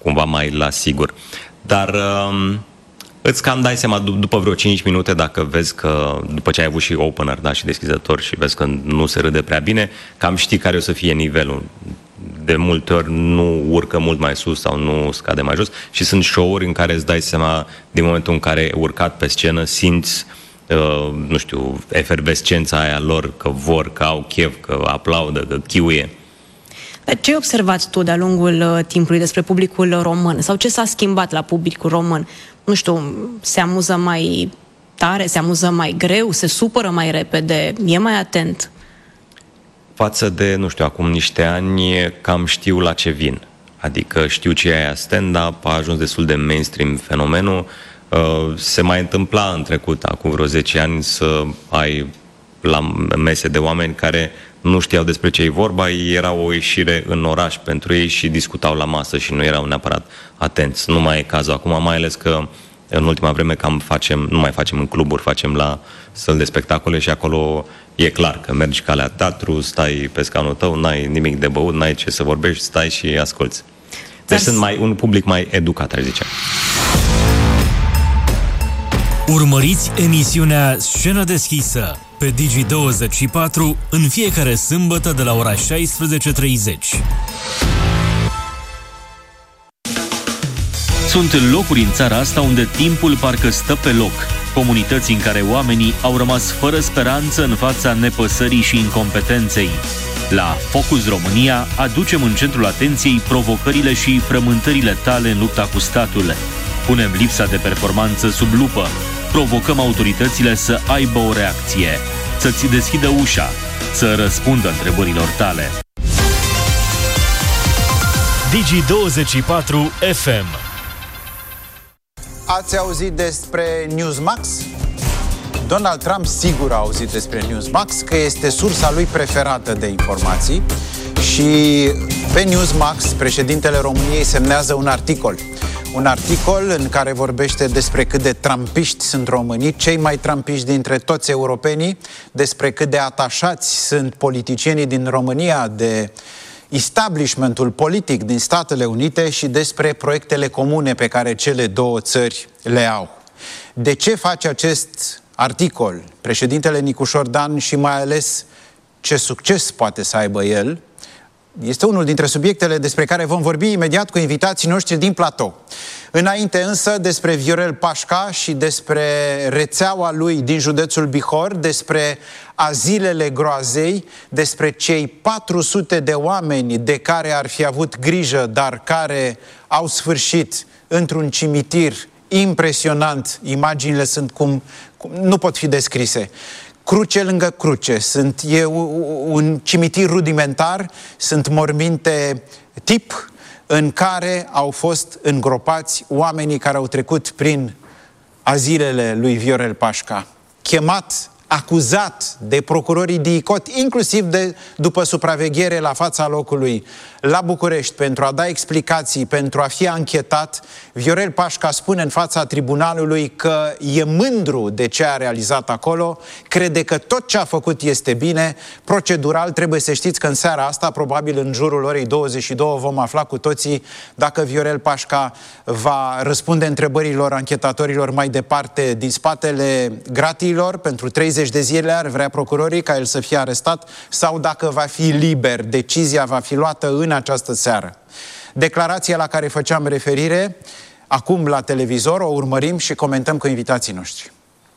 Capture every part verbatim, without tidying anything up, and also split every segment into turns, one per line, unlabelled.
cumva mai la sigur. Dar uh, îți cam dai seama după vreo cinci minute, dacă vezi că, după ce ai avut și opener, da, și deschizător, și vezi că nu se râde prea bine, cam știi care o să fie nivelul. De multe ori nu urcă mult mai sus sau nu scade mai jos și sunt show-uri în care îți dai seama, din momentul în care ai urcat pe scenă, simți, uh, nu știu, efervescența aia lor, că vor, că au chef, că aplaudă, că chiuie.
Dar ce ai observat tu de-a lungul uh, timpului despre publicul român? Sau ce s-a schimbat la publicul român? Nu știu, se amuză mai tare, se amuză mai greu, se supără mai repede, e mai atent?
Față de, nu știu, acum niște ani, cam știu la ce vin. Adică știu ce e aia stand-up, a ajuns destul de mainstream fenomenul. Se mai întâmpla în trecut, acum vreo zece ani, să ai la mese de oameni care nu știau despre ce e vorba, era o ieșire în oraș pentru ei și discutau la masă și nu erau neapărat atenți. Nu mai e cazul acum, mai ales că în ultima vreme cam facem, nu mai facem în cluburi, facem la săli de spectacole și acolo e clar că mergi ca la teatru, stai pe scaunul tău, n-ai nimic de băut, n-ai ce să vorbești, stai și asculți. Deci sunt mai, un public mai educat, aș zice.
Urmăriți emisiunea Scenă Deschisă pe Digi douăzeci și patru în fiecare sâmbătă de la ora șaisprezece treizeci.
Sunt locuri în țara asta unde timpul parcă stă pe loc. Comunități în care oamenii au rămas fără speranță în fața nepăsării și incompetenței. La Focus România aducem în centrul atenției provocările și frământările tale în lupta cu statul. Punem lipsa de performanță sub lupă. Provocăm autoritățile să aibă o reacție, să-ți deschidă ușa, să răspundă întrebărilor tale.
Digi douăzeci și patru F M.
Ați auzit despre Newsmax? Donald Trump sigur a auzit despre Newsmax, că este sursa lui preferată de informații și pe Newsmax președintele României semnează un articol. Un articol în care vorbește despre cât de trampiști sunt românii, cei mai trampiști dintre toți europenii, despre cât de atașați sunt politicienii din România de establishmentul politic din Statele Unite și despre proiectele comune pe care cele două țări le au. De ce face acest articol președintele Nicușor Dan și mai ales ce succes poate să aibă el? Este unul dintre subiectele despre care vom vorbi imediat cu invitații noștri din platou. Înainte însă despre Viorel Pașca și despre rețeaua lui din județul Bihor, despre azilele groazei, despre cei patru sute de oameni de care ar fi avut grijă, dar care au sfârșit într-un cimitir impresionant. Imaginile sunt cum, cum nu pot fi descrise. Cruce lângă cruce, sunt, e un cimitir rudimentar, sunt morminte tip în care au fost îngropați oamenii care au trecut prin azilele lui Viorel Pașca. Chemat, acuzat de procurorii DICOT, inclusiv de, după supraveghere la fața locului la București, pentru a da explicații, pentru a fi anchetat, Viorel Pașca spune în fața tribunalului că e mândru de ce a realizat acolo, crede că tot ce a făcut este bine. Procedural trebuie să știți că în seara asta, probabil în jurul orei douăzeci și două, vom afla cu toții dacă Viorel Pașca va răspunde întrebărilor anchetatorilor mai departe din spatele gratiilor pentru treizeci de zile, ar vrea procurorii ca el să fie arestat, sau dacă va fi liber. Decizia va fi luată în această seară. Declarația la care făceam referire acum la televizor, o urmărim și comentăm cu invitații noștri.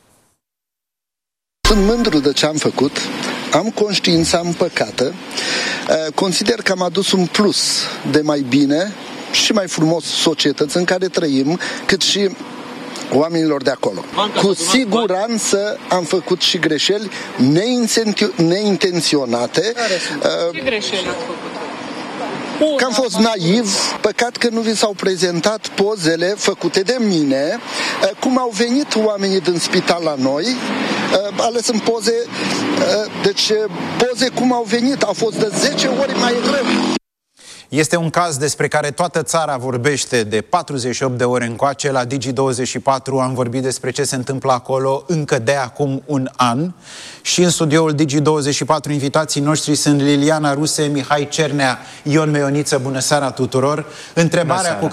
Sunt mândru de ce am făcut, am conștiința împăcată, consider că am adus un plus de mai bine și mai frumos societăți în care trăim, cât și oamenilor de acolo. Cu siguranță am făcut și greșeli neintenționate.
Ce greșeli ați făcut?
Că am fost naiv, păcat că nu vi s-au prezentat pozele făcute de mine, cum au venit oamenii din spital la noi, ales în poze, deci poze cum au venit, au fost de zece ori mai greu.
Este un caz despre care toată țara vorbește de patruzeci și opt de ore încoace. La Digi douăzeci și patru am vorbit despre ce se întâmplă acolo încă de acum un an. Și în studioul Digi douăzeci și patru invitații noștri sunt Liliana Ruse, Mihai Cernea, Ion Meioniță. Bună seara tuturor! Întrebarea cu